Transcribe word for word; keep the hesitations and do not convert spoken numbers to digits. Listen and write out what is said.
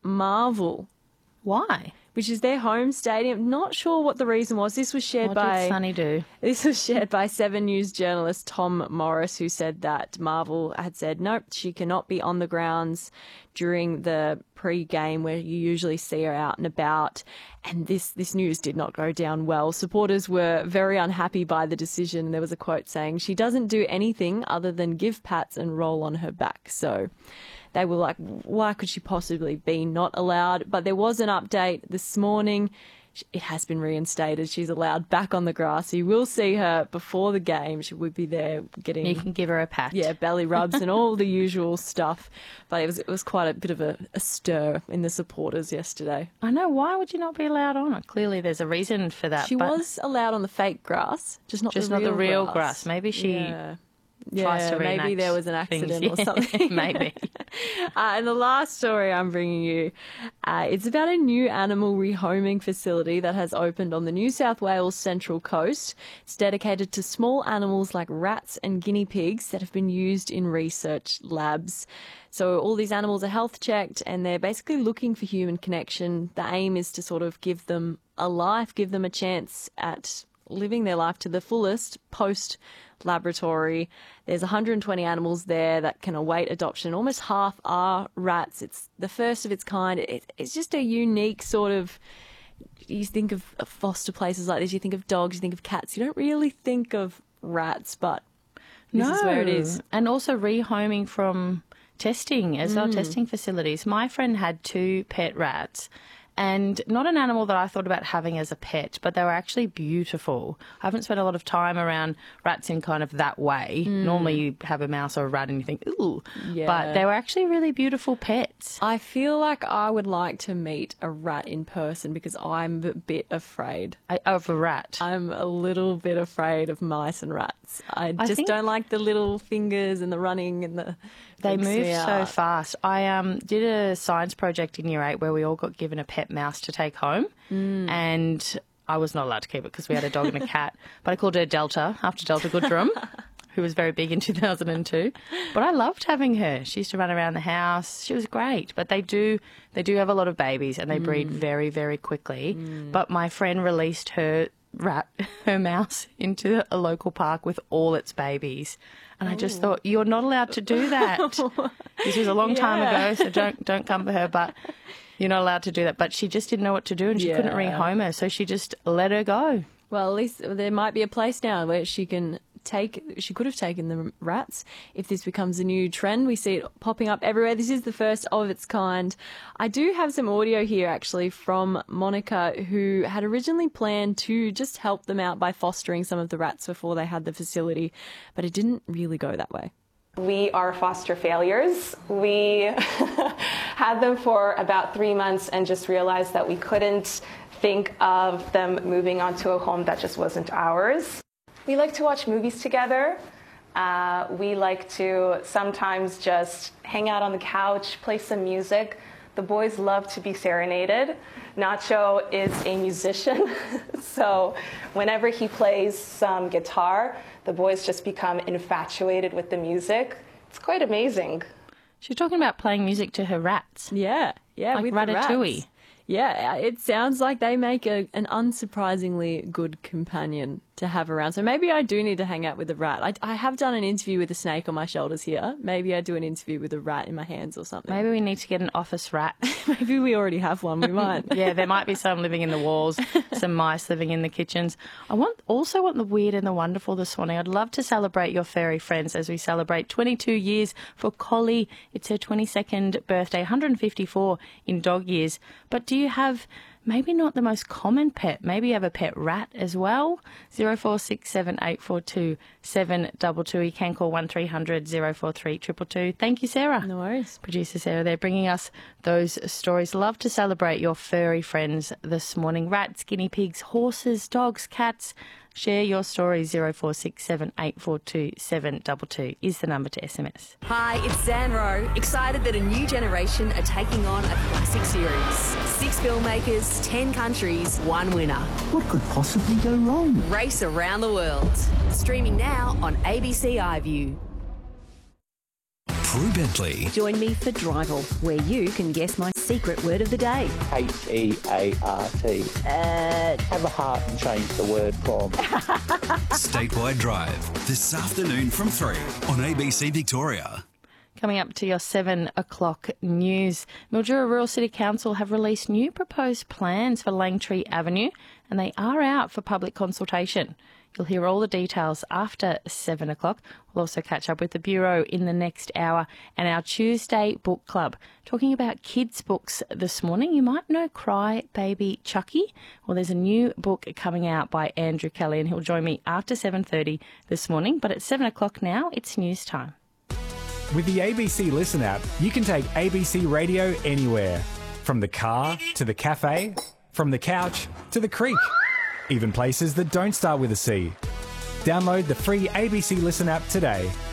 Marvel. Why? Which is their home stadium. Not sure what the reason was. This was shared what by did Sonny do? This was shared by Seven News journalist Tom Morris, who said that Marvel had said nope, she cannot be on the grounds during the pre-game where you usually see her out and about. And this this news did not go down well. Supporters were very unhappy by the decision. There was a quote saying, "She doesn't do anything other than give pats and roll on her back." So they were like, why could she possibly be not allowed? But there was an update this morning. It has been reinstated. She's allowed back on the grass. You will see her before the game. She would be there getting... You can give her a pat. Yeah, belly rubs and all the usual stuff. But it was it was quite a bit of a, a stir in the supporters yesterday. I know. Why would you not be allowed on it? Clearly there's a reason for that. She was allowed on the fake grass, just not just the real not the real grass. grass. Maybe she... Yeah. tries Yeah, to maybe reenact there was an accident things. or something. Maybe. Uh, and the last story I'm bringing you, uh, it's about a new animal rehoming facility that has opened on the New South Wales Central Coast. It's dedicated to small animals like rats and guinea pigs that have been used in research labs. So all these animals are health checked and they're basically looking for human connection. The aim is to sort of give them a life, give them a chance at living their life to the fullest post laboratory. There's one hundred twenty animals there that can await adoption. Almost half are rats. It's the first of its kind. It, it's just a unique sort of, you think of foster places like this, you think of dogs, you think of cats. You don't really think of rats, but this no. is where it is. And also rehoming from testing as well, testing facilities. My friend had two pet rats. And not an animal that I thought about having as a pet, but they were actually beautiful. I haven't spent a lot of time around rats in kind of that way. Mm. Normally you have a mouse or a rat and you think, ooh. Yeah. But they were actually really beautiful pets. I feel like I would like to meet a rat in person because I'm a bit afraid. I, of a rat? I'm a little bit afraid of mice and rats. I, I just think... don't like the little fingers and the running and the... They move so fast. I um, did a science project in year eight where we all got given a pet mouse to take home mm. and I was not allowed to keep it because we had a dog and a cat, but I called her Delta after Delta Goodrum, who was very big in two thousand two. But I loved having her. She used to run around the house. She was great. But they do they do have a lot of babies and they mm. breed very, very quickly. Mm. But my friend released her rat, her mouse, into a local park with all its babies. And I just thought, you're not allowed to do that. This was a long time yeah. ago, so don't don't come for her. But you're not allowed to do that. But she just didn't know what to do and she yeah. couldn't rehome her, so she just let her go. Well, at least there might be a place now where she can take, she could have taken the rats. If this becomes a new trend, we see it popping up everywhere. This is the first of its kind. I do have some audio here actually from Monica, who had originally planned to just help them out by fostering some of the rats before they had the facility, but it didn't really go that way. We are foster failures. We had them for about three months and just realized that we couldn't think of them moving onto a home that just wasn't ours. We like to watch movies together. Uh, we like to sometimes just hang out on the couch, play some music. The boys love to be serenaded. Nacho is a musician, so whenever he plays some guitar, the boys just become infatuated with the music. It's quite amazing. She's talking about playing music to her rats. Yeah, yeah, like with Ratatouille. The rats. Yeah, it sounds like they make a, an unsurprisingly good companion to have around. So maybe I do need to hang out with a rat. I, I have done an interview with a snake on my shoulders here. Maybe I do an interview with a rat in my hands or something. Maybe we need to get an office rat. Maybe we already have one. We might. Yeah, there might be some living in the walls, some mice living in the kitchens. I want also want the weird and the wonderful this morning. I'd love to celebrate your furry friends as we celebrate twenty-two years for Collie. It's her twenty-second birthday, one hundred fifty-four in dog years. But do you have... maybe not the most common pet. Maybe you have a pet rat as well. zero four six seven eight four two seven two two. You can call one three hundred zero four three two two two. Thank you, Sarah. No worries. Producer Sarah there bringing us those stories. Love to celebrate your furry friends this morning. Rats, guinea pigs, horses, dogs, cats. Share your story. zero four six seven eight four two seven two two is the number to S M S. Hi, it's Zan Rowe. Excited that a new generation are taking on a classic series. Six filmmakers, ten countries, one winner. What could possibly go wrong? Race around the world. Streaming now on A B C iView. Prue Bentley. Join me for Drival, where you can guess my secret word of the day. H E A R T. Uh, Have a heart and change the word from. Statewide Drive, this afternoon from three on A B C Victoria. Coming up to your seven o'clock news, Mildura Rural City Council have released new proposed plans for Langtree Avenue, and they are out for public consultation. You'll hear all the details after seven o'clock. We'll also catch up with the Bureau in the next hour and our Tuesday book club. Talking about kids' books this morning, you might know Cry Baby Chucky. Well, there's a new book coming out by Andrew Kelly, and he'll join me after seven thirty this morning. But at seven o'clock now, it's news time. With the A B C Listen app, you can take A B C Radio anywhere. From the car to the cafe, from the couch to the creek, even places that don't start with a C. Download the free A B C Listen app today.